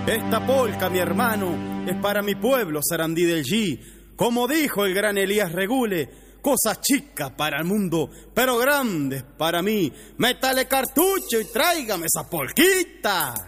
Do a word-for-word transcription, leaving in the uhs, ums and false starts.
Esta polca, mi hermano, es para mi pueblo Sarandí del G. Como dijo el gran Elías Regule, cosas chicas para el mundo, pero grandes para mí. Métale cartucho y tráigame esa polquita.